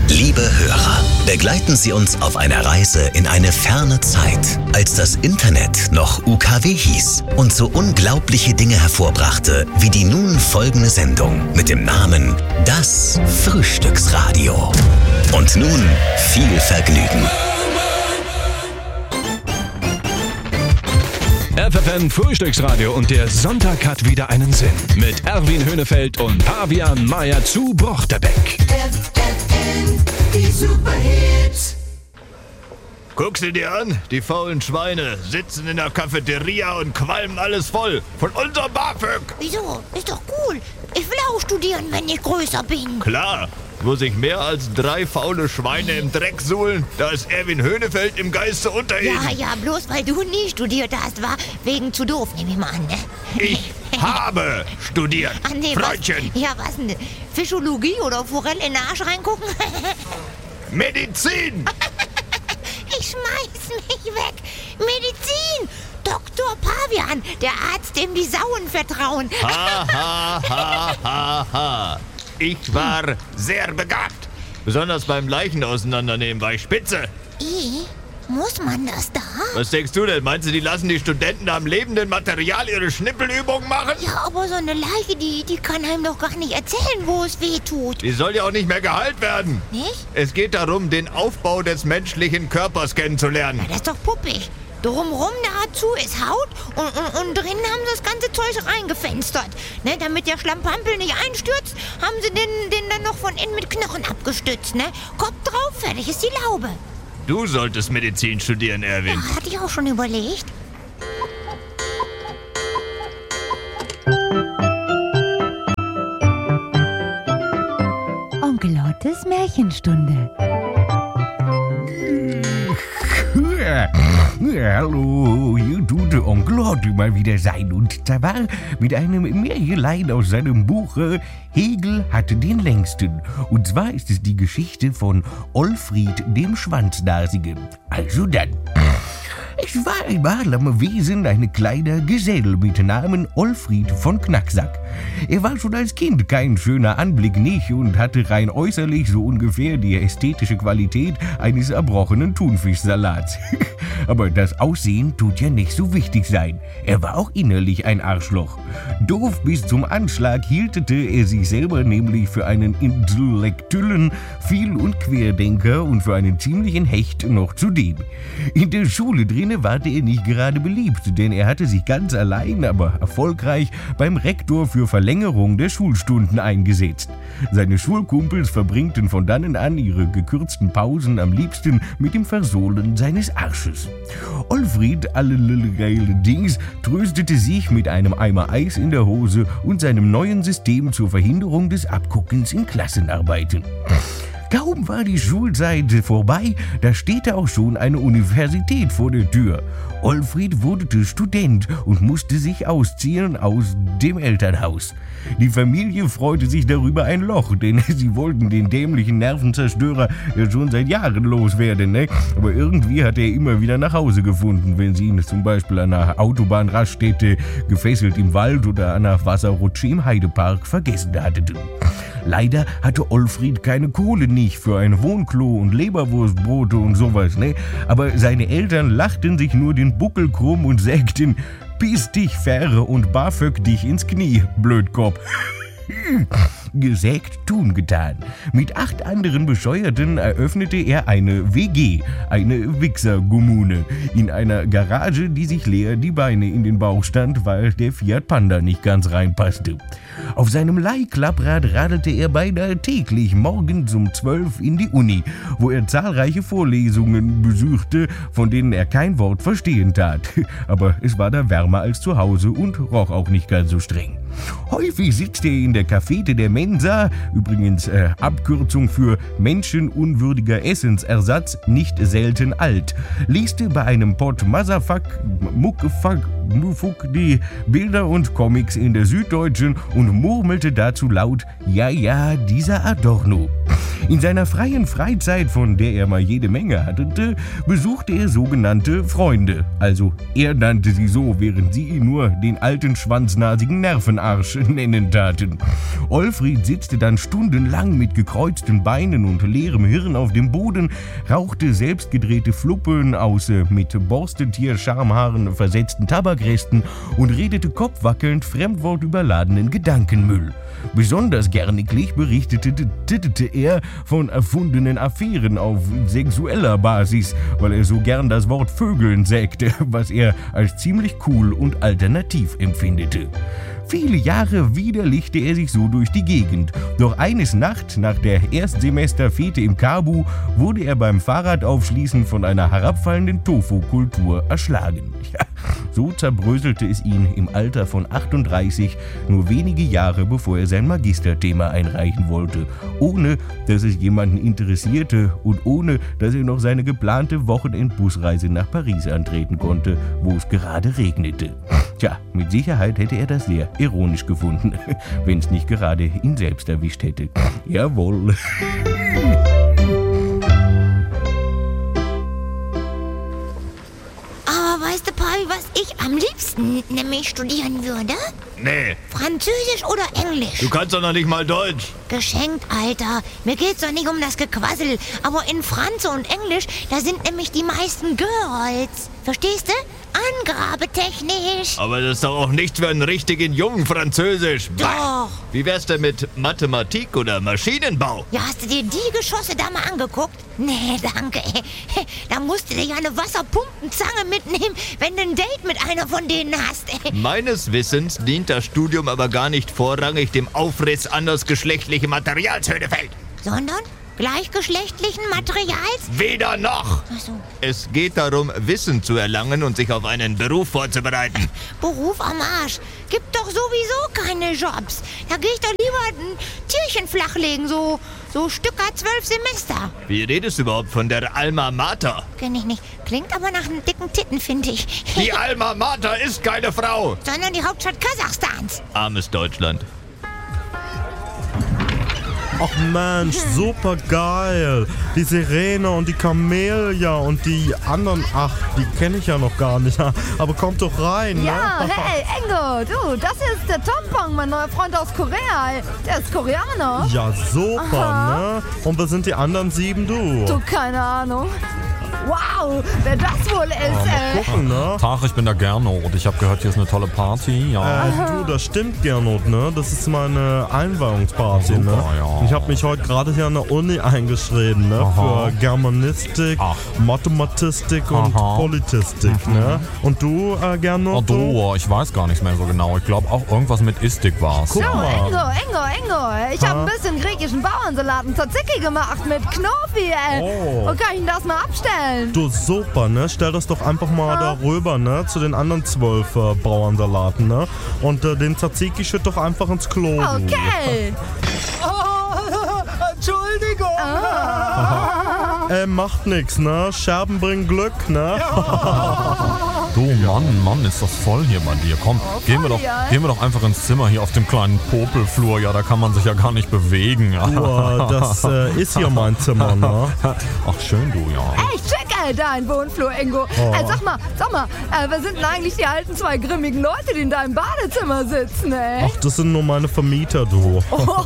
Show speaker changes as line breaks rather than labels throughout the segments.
Liebe Hörer, begleiten Sie uns auf einer Reise in eine ferne Zeit, als das Internet noch UKW hieß und so unglaubliche Dinge hervorbrachte, wie die nun folgende Sendung mit dem Namen Das Frühstücksradio. Und nun viel Vergnügen.
FFN Frühstücksradio und der Sonntag hat wieder einen Sinn. Mit Erwin Höhnefeld und Pavian Meier zu Brochterbeck.
FFN, die Superhits.
Guck sie dir an, die faulen Schweine sitzen in der Cafeteria und qualmen alles voll von unserem BAföG.
Wieso? Ist doch cool. Ich will auch studieren, wenn ich größer bin.
Klar, wo sich mehr als 3 faule Schweine im Dreck suhlen, da ist Erwin Höhnefeld im Geiste unter ihnen.
Ja, bloß weil du nie studiert hast, war wegen zu doof, nehme ich mal an, ne?
Ich habe studiert,
Ah, nee,
Freundchen.
Was? Ja, was denn? Fischologie oder Forelle in den Arsch reingucken?
Medizin!
Ich schmeiß mich weg. Medizin! Dr. Pavian, der Arzt, dem die Sauen vertrauen.
Ha. Ich war sehr begabt. Besonders beim Leichen auseinandernehmen war ich spitze.
Muss man das da?
Was denkst du denn? Meinst du, die lassen die Studenten am lebenden Material ihre Schnippelübungen machen?
Ja, aber so eine Leiche, die kann einem doch gar nicht erzählen, wo es weh tut.
Die soll ja auch nicht mehr geheilt werden.
Nicht?
Es geht darum, den Aufbau des menschlichen Körpers kennenzulernen.
Ja, das ist doch puppig. Drumrum dazu ist Haut und drinnen haben sie das ganze Zeug reingefenstert. Ne, damit der Schlampampel nicht einstürzt, haben sie den dann noch von innen mit Knochen abgestützt. Ne? Kopf drauf, fertig ist die Laube.
Du solltest Medizin studieren, Erwin.
Ja, hatte ich auch schon überlegt.
Onkel Lottes Märchenstunde.
Ja, hallo, hier tut der Onkel Otto mal wieder sein und zwar mit einem Märchenlein aus seinem Buch Hegel hatte den längsten. Und zwar ist es die Geschichte von Olfried dem Schwanznasigen. Also dann. Es war einmal am Wesen ein kleiner Gesell mit Namen Olfried von Knacksack. Er war schon als Kind kein schöner Anblick nicht und hatte rein äußerlich so ungefähr die ästhetische Qualität eines erbrochenen Thunfischsalats. Aber das Aussehen tut ja nicht so wichtig sein. Er war auch innerlich ein Arschloch. Doof bis zum Anschlag hieltete er sich selber nämlich für einen Intellektuellen, Viel- und Querdenker und für einen ziemlichen Hecht noch zudem. In der Schule drinnen war er nicht gerade beliebt, denn er hatte sich ganz allein, aber erfolgreich beim Rektor für Verlängerung der Schulstunden eingesetzt. Seine Schulkumpels verbringten von dann an ihre gekürzten Pausen am liebsten mit dem Versohlen seines Arsches. Olfried, allerdings, tröstete sich mit einem Eimer Eis in der Hose und seinem neuen System zur Verhinderung des Abguckens in Klassenarbeiten. Kaum war die Schulzeit vorbei, da steht auch schon eine Universität vor der Tür. Olfried wurde Student und musste sich ausziehen aus dem Elternhaus. Die Familie freute sich darüber ein Loch, denn sie wollten den dämlichen Nervenzerstörer ja schon seit Jahren loswerden, ne? Aber irgendwie hat er immer wieder nach Hause gefunden, wenn sie ihn zum Beispiel an einer Autobahnraststätte, gefesselt im Wald oder an einer Wasserrutsche im Heidepark vergessen hatten. Leider hatte Olfried keine Kohle nicht für ein Wohnklo und Leberwurstbrote und sowas, ne? Aber seine Eltern lachten sich nur den Buckel krumm und sagten: Piss dich, Fähre und BAföG dich ins Knie, Blödkopf. Gesägt, tun getan. Mit 8 anderen Bescheuerten eröffnete er eine WG, eine Wichsergummune, in einer Garage, die sich leer die Beine in den Bauch stand, weil der Fiat Panda nicht ganz reinpasste. Auf seinem Leihklapprad radelte er beinahe täglich morgens um 12 in die Uni, wo er zahlreiche Vorlesungen besuchte, von denen er kein Wort verstehen tat. Aber es war da wärmer als zu Hause und roch auch nicht ganz so streng. Häufig sitzt er in der Cafete der Mensa, übrigens Abkürzung für menschenunwürdiger Essensersatz, nicht selten alt, liest bei einem Pott Motherfuck, Muckefuck, Mufuck die Bilder und Comics in der Süddeutschen und murmelte dazu laut: Ja, dieser Adorno. In seiner freien Freizeit, von der er mal jede Menge hatte, besuchte er sogenannte Freunde. Also er nannte sie so, während sie ihn nur den alten schwanznasigen Nervenarsch nennen taten. Olfried sitzte dann stundenlang mit gekreuzten Beinen und leerem Hirn auf dem Boden, rauchte selbstgedrehte Fluppen aus mit Borstetier-Schamhaaren versetzten Tabakresten und redete kopfwackelnd fremdwortüberladenen Gedankenmüll. Besonders gerniglich berichtete er von erfundenen Affären auf sexueller Basis, weil er so gern das Wort Vögeln sägte, was er als ziemlich cool und alternativ empfindete. Viele Jahre widerlichte er sich so durch die Gegend. Doch eines Nachts, nach der Erstsemesterfete im Kabu, wurde er beim Fahrradaufschließen von einer herabfallenden Tofu-Kultur erschlagen. Ja, so zerbröselte es ihn im Alter von 38, nur wenige Jahre bevor er sein Magisterthema einreichen wollte, ohne dass es jemanden interessierte und ohne dass er noch seine geplante Wochenendbusreise nach Paris antreten konnte, wo es gerade regnete. Tja, mit Sicherheit hätte er das sehr ironisch gefunden, wenn es nicht gerade ihn selbst erwischt hätte. Jawohl.
Aber weißt du, Paul, was ich am liebsten nämlich studieren würde?
Nee,
Französisch oder Englisch?
du kannst doch noch nicht mal Deutsch.
Geschenkt, Alter. Mir geht's doch nicht um das Gequassel. Aber in Franzo und Englisch, da sind nämlich die meisten Girls. Verstehst du? Angrabetechnisch.
Aber das ist doch auch nichts für einen richtigen Jungen Französisch.
Doch.
Wie wär's denn mit Mathematik oder Maschinenbau?
Ja, hast du dir die Geschosse da mal angeguckt? Nee, danke. Da musst du dir ja eine Wasserpumpenzange mitnehmen, wenn du ein Date mit einer von denen hast.
Meines Wissens dient das Studium aber gar nicht vorrangig dem Aufriss andersgeschlechtlichen Materials, Höhnefeld.
Sondern gleichgeschlechtlichen Materials?
Weder noch.
Ach so.
Es geht darum, Wissen zu erlangen und sich auf einen Beruf vorzubereiten.
Beruf am Arsch. Gibt doch sowieso keine Jobs. Da gehe ich doch lieber ein Tierchen flachlegen, so Stücker 12 Semester.
Wie redest du überhaupt von der Alma Mater?
Kenn ich nicht. Klingt aber nach einem dicken Titten, finde ich.
Die Alma Mater ist keine Frau.
Sondern die Hauptstadt Kasachstans.
Armes Deutschland.
Ach Mensch, super geil. Die Sirene und die Camellia und die anderen, ach, die kenne ich ja noch gar nicht. Aber kommt doch rein, ne?
Ja, hey, Engo, du, das hier ist der Tompong, mein neuer Freund aus Korea. Der ist Koreaner.
Ja, super, ne? Und wer sind die anderen 7, du?
Du, keine Ahnung. Wow, wer das wohl ist,
Mal gucken, ne?
Tag, ich bin der Gernot. Ich habe gehört, hier ist eine tolle Party. Ja.
Du, das stimmt, Gernot, ne? Das ist meine Einweihungsparty,
Super,
ne?
ja.
Ich habe mich heute gerade hier an der Uni eingeschrieben, ne?
Aha.
Für Germanistik,
Ach.
Mathematistik und
Aha.
Politistik, ne? Und du, Gernot?
Oh, du, ich weiß gar nicht mehr so genau. Ich glaube auch irgendwas mit Istik war's.
Guck
So,
mal.
Engo. Ich habe ein bisschen griechischen Bauernsalat und Tzatziki gemacht mit Knofi, ey.
Oh.
Und kann ich das mal abstellen?
Du, super, ne? Stell das doch einfach mal da rüber, ne? Zu den anderen 12 Bauernsalaten, ne? Und den Tzatziki schütt doch einfach ins Klo. du.
Okay.
Entschuldigung.
Macht nix, ne? Scherben bringen Glück, ne?
Du, Mann, ist das voll hier bei dir. Komm, gehen wir doch einfach ins Zimmer hier auf dem kleinen Popelflur. Ja, da kann man sich ja gar nicht bewegen.
Du, das ist hier mein Zimmer, ne?
Ach, schön, du, ja.
Echt schick, ey, dein Wohnflur, Ingo. Sag mal, wer sind denn eigentlich die alten 2 grimmigen Leute, die in deinem Badezimmer sitzen, ey?
Ach, das sind nur meine Vermieter, du.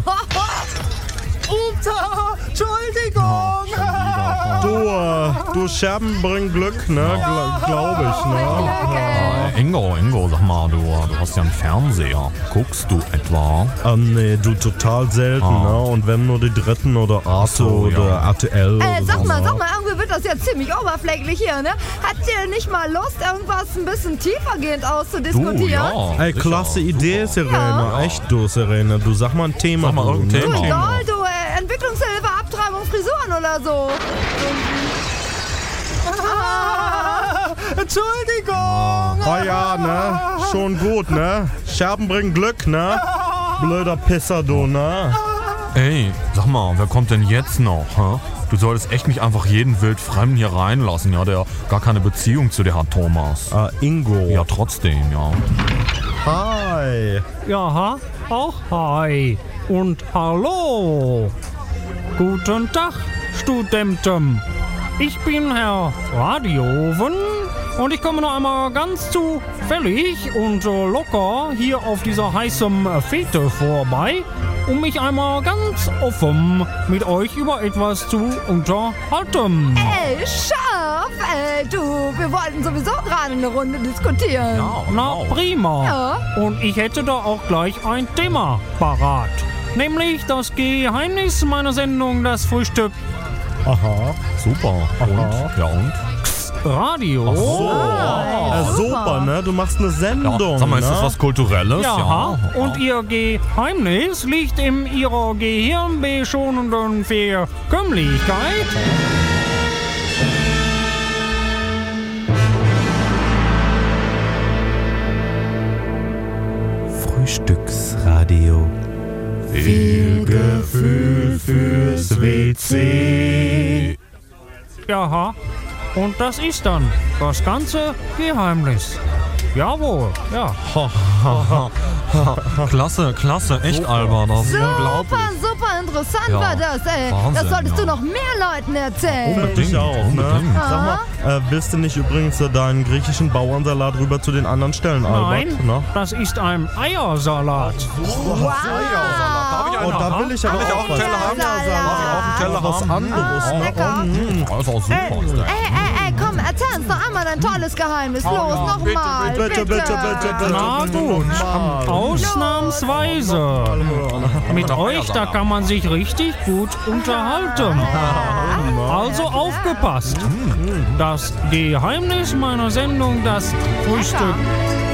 Entschuldigung.
Du, Scherben bringen Glück, ne? Glaube ich, ne?
Ingo, sag mal, du hast ja einen Fernseher. Guckst du etwa?
Nee, du, total selten, ne? Und wenn nur die Dritten oder Arte
so,
oder
ja.
RTL oder
Sag
so,
mal,
ne?
irgendwie wird das jetzt ziemlich oberflächlich hier, ne? Habt ihr nicht mal Lust, irgendwas ein bisschen tiefergehend auszudiskutieren?
Du, ja.
Ey, klasse Idee, Sirene.
Ja.
Echt, du, Sirene. Du, sag mal ein Thema.
Sag mal
du,
irgendein
ne?
Thema.
Egal, du, Entwicklungshilfe, Abtreibung, Frisuren oder so.
Entschuldigung.
Oh ja, ne? Schon gut, ne? Scherben bringen Glück, ne? Blöder Pisser, du, ne?
Ey, sag mal, wer kommt denn jetzt noch, hä? Du solltest echt nicht einfach jeden Wildfremden hier reinlassen, ja, der gar keine Beziehung zu dir hat, Thomas.
Ingo.
Ja, trotzdem, ja.
Hi.
Ja, auch hi. Und hallo. Guten Tag, Studenten. Ich bin Herr Radioven und ich komme noch einmal ganz zufällig und locker hier auf dieser heißen Fete vorbei, um mich einmal ganz offen mit euch über etwas zu unterhalten.
Ey, scharf! Du, wir wollten sowieso gerade eine Runde diskutieren.
Ja,
Na, prima.
Ja.
Und ich hätte da auch gleich ein Thema parat. Nämlich das Geheimnis meiner Sendung, das Frühstück
Aha.
Super. Und? Ja, und?
Radio.
Super, ne? Du machst eine Sendung.
Ja, sag mal, ist
ne?
das was Kulturelles?
Ja, und ihr Geheimnis liegt in ihrer gehirnbeschonenden Verkömmlichkeit.
Frühstücksradio. Viel Gefühl fürs WC.
Jaha, und das ist dann das ganze Geheimnis. Jawohl, ja.
Klasse, echt, Alba. Das ist unglaublich.
Super interessant
Ja,
war das, ey.
Wahnsinn,
Das solltest du
ja.
noch mehr Leuten erzählen.
Unbedingt auch, ne?
unbedingt.
Sag mal, willst du nicht übrigens deinen griechischen Bauernsalat rüber zu den anderen stellen, Albert?
Nein,
Ne?
das ist ein Eiersalat.
Wow.
Oh, da will ich aber auch was.
Eiersalat.
Was anderes, ne?
Lecker.
Das ist auch super.
Ey, komm, erzähl uns doch einmal dein tolles Geheimnis. Los, nochmal.
Bitte.
Na gut, ausnahmsweise. Mit euch, da kann man sich richtig gut unterhalten. Also aufgepasst. Das Geheimnis meiner Sendung, das Frühstück